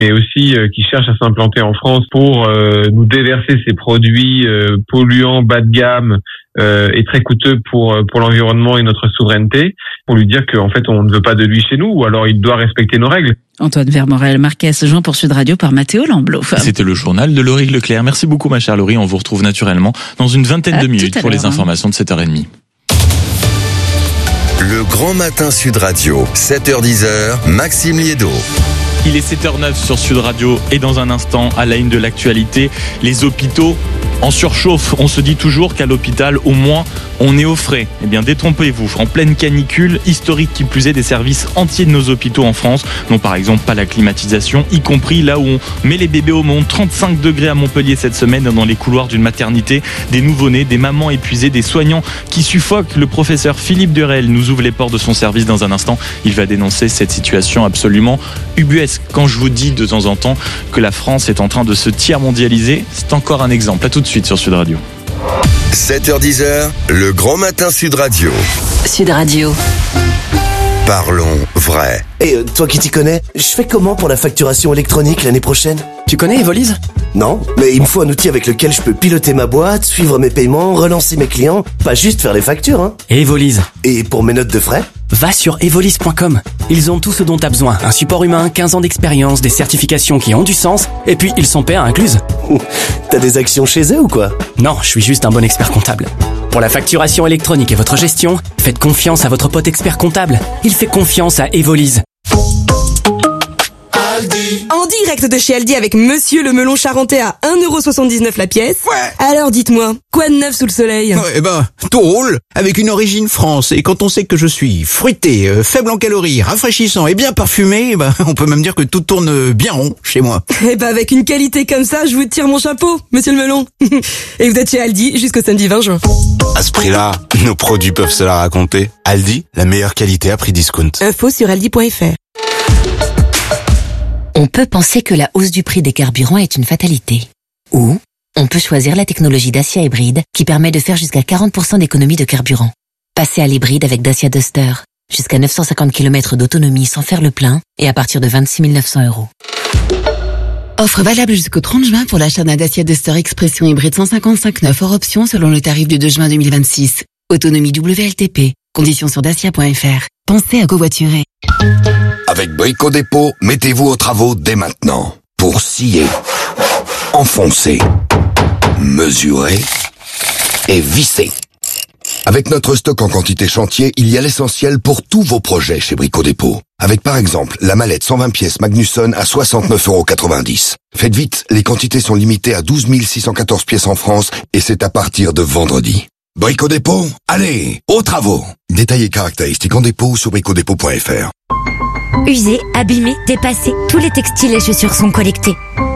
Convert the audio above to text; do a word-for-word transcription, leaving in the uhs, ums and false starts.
mais aussi euh, qui cherche à s'implanter en France pour euh, nous déverser ces produits euh, polluants, bas de gamme euh, et très coûteux pour pour l'environnement et notre souveraineté, pour lui dire qu'en fait on ne veut pas de lui chez nous, ou alors il doit respecter nos règles. Antoine Vermorel-Marquez, joint pour Sud Radio par Mathéo Lamblot. C'était le journal de Laurie Leclerc. Merci beaucoup ma chère Laurie, on vous retrouve naturellement dans une vingtaine de minutes pour les informations de sept heures trente. Le Grand Matin Sud Radio, sept heures dix, Maxime Liédo. Il est sept heures neuf sur Sud Radio et dans un instant, à la une de l'actualité, les hôpitaux en surchauffe. On se dit toujours qu'à l'hôpital, au moins, on est au frais. Eh bien, détrompez-vous. En pleine canicule, historique qui plus est, des services entiers de nos hôpitaux en France n'ont par exemple pas la climatisation, y compris là où on met les bébés au monde. trente-cinq degrés à Montpellier cette semaine dans les couloirs d'une maternité. Des nouveau-nés, des mamans épuisées, des soignants qui suffoquent. Le professeur Philippe Durel nous ouvre les portes de son service dans un instant. Il va dénoncer cette situation absolument ubuesque. Quand je vous dis de temps en temps que la France est en train de se tiers-mondialiser, c'est encore un exemple. À tout de suite sur Sud Radio. sept heures dix, le Grand Matin Sud Radio. Sud Radio. Parlons vrai. Et euh, toi qui t'y connais, je fais comment pour la facturation électronique l'année prochaine? Tu connais Evolise? Non, mais il me faut un outil avec lequel je peux piloter ma boîte, suivre mes paiements, relancer mes clients, pas juste faire les factures, hein. Evolise. Et pour mes notes de frais? Va sur evolise point com. Ils ont tout ce dont t'as besoin. Un support humain, quinze ans d'expérience, des certifications qui ont du sens, et puis ils sont P A incluses. T'as des actions chez eux ou quoi? Non, je suis juste un bon expert comptable. Pour la facturation électronique et votre gestion, faites confiance à votre pote expert comptable. Il fait confiance à Evolise. En direct de chez Aldi avec Monsieur le melon charentais à un euro soixante-dix-neuf la pièce. Ouais. Alors dites-moi, quoi de neuf sous le soleil? Ouais, eh ben, tout roule avec une origine France. Et quand on sait que je suis fruité, euh, faible en calories, rafraîchissant et bien parfumé, eh ben, on peut même dire que tout tourne bien rond chez moi. Eh ben, avec une qualité comme ça, je vous tire mon chapeau, Monsieur le melon. Et vous êtes chez Aldi jusqu'au samedi vingt juin. À ce prix-là, nos produits peuvent se la raconter. Aldi, la meilleure qualité à prix discount. Info sur aldi point f r. On peut penser que la hausse du prix des carburants est une fatalité. Ou on peut choisir la technologie Dacia hybride qui permet de faire jusqu'à quarante pour cent d'économie de carburant. Passez à l'hybride avec Dacia Duster. Jusqu'à neuf cent cinquante kilomètres d'autonomie sans faire le plein et à partir de vingt-six mille neuf cents euros. Offre valable jusqu'au trente juin pour l'achat d'un Dacia Duster Expression hybride cent cinquante-cinq neuf hors option selon le tarif du deux juin deux mille vingt-six. Autonomie W L T P. Conditions sur dacia point f r. Pensez à covoiturer. Avec Brico Dépôt, mettez-vous aux travaux dès maintenant. Pour scier, enfoncer, mesurer et visser. Avec notre stock en quantité chantier, il y a l'essentiel pour tous vos projets chez Brico Dépôt. Avec par exemple la mallette cent vingt pièces Magnusson à soixante-neuf euros quatre-vingt-dix. Faites vite, les quantités sont limitées à douze mille six cent quatorze pièces en France et c'est à partir de vendredi. Brico Dépôt, allez, aux travaux. Détails et caractéristiques en dépôt sur brico dépôt point f r. Usés, abîmés, dépassés, tous les textiles et chaussures sont collectés.